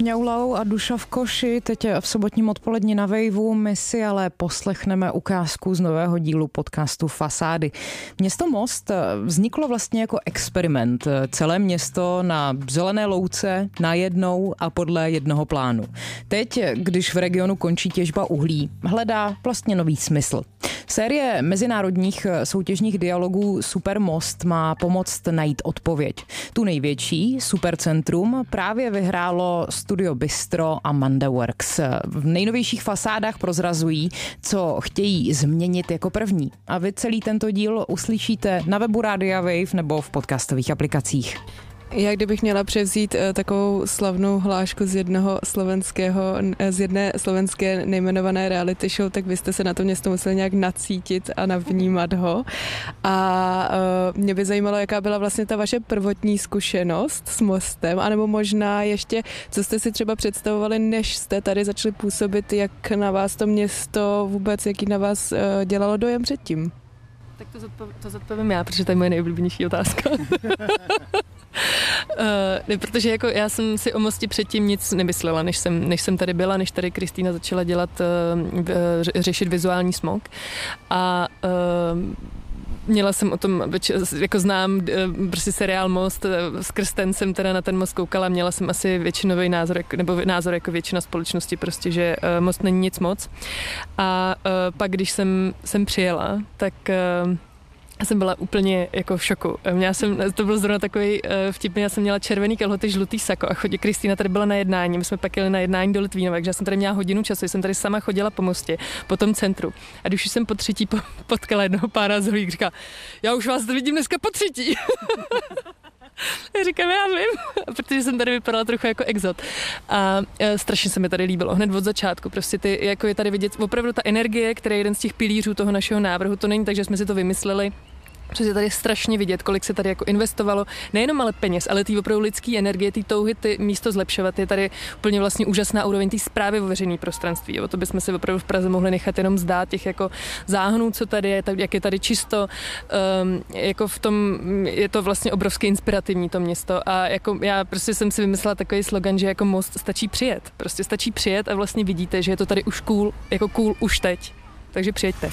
Mňaulau a Duša v koši. Teď v sobotním odpoledni na Waveu my si ale poslechneme ukázku z nového dílu podcastu Fasády. Město Most vzniklo vlastně jako experiment. Celé město na zelené louce, najednou a podle jednoho plánu. Teď, když v regionu končí těžba uhlí, hledá vlastně nový smysl. Série mezinárodních soutěžních dialogů Supermost má pomoct najít odpověď. Tu největší, Supercentrum, právě vyhrálo Studio Bistro a Mandaworks. V nejnovějších Fasádách prozrazují, co chtějí změnit jako první. A vy celý tento díl uslyšíte na webu Rádia Wave nebo v podcastových aplikacích. Já kdybych měla převzít takovou slavnou hlášku z jedné slovenské nejmenované reality show, tak vy jste se na to město museli nějak nacítit a navnímat ho. A mě by zajímalo, jaká byla vlastně ta vaše prvotní zkušenost s Mostem, anebo možná ještě, co jste si třeba představovali, než jste tady začali působit, jak na vás to město vůbec, jaký na vás dělalo dojem předtím? Tak to zodpovím já, protože to je moje nejoblíbenější otázka. Protože jako já jsem si o Mostě předtím nic nemyslela, než jsem tady byla, než tady Kristýna začala řešit vizuální smog. A měla jsem o tom, jako znám prostě seriál Most, skrz ten jsem teda na ten Most koukala, měla jsem asi většinový názor, nebo názor jako většina společnosti prostě, že Most není nic moc. A pak, když jsem přijela, tak já jsem byla úplně jako v šoku. To byl zrovna takový vtipný, já jsem měla červený kalhoty, žlutý sako a Kristýna tady byla na jednání, my jsme pak jeli na jednání do Litvínova, takže já jsem tady měla hodinu času, jsem tady sama chodila po Mostě, po tom centru. A když jsem po třetí potkala jednoho pána z Holík, říká, já už vás vidím dneska po třetí. Já říkám, já vím, protože jsem tady vypadala trochu jako exot. A strašně se mi tady líbilo, hned od začátku. Prostě jako je tady vidět opravdu ta energie, která je jeden z těch pilířů toho našeho návrhu. To není tak, že jsme si to vymysleli. Protože je tady strašně vidět, kolik se tady jako investovalo, nejenom ale peněz, ale ty opravdu lidský energie, ty touhy, ty místo zlepšovat. Je tady úplně vlastně úžasná úroveň té správy o veřejné prostranství. O to bychom se opravdu v Praze mohli nechat jenom zdát těch jako záhonů, co tady je, jak je tady čisto. Jako v tom je to vlastně obrovsky inspirativní to město. A jako já prostě jsem si vymyslela takový slogan, že jako Most stačí přijet. Prostě stačí přijet a vlastně vidíte, že je to tady už cool už teď. Takže přijeďte.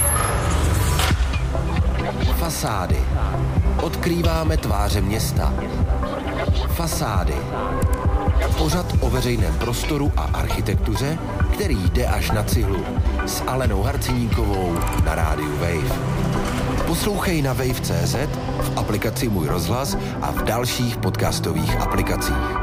Fasády. Odkrýváme tváře města. Fasády. Pořad o veřejném prostoru a architektuře, který jde až na cihlu. S Alenou Harciníkovou na rádiu Wave. Poslouchej na wave.cz, v aplikaci Můj rozhlas a v dalších podcastových aplikacích.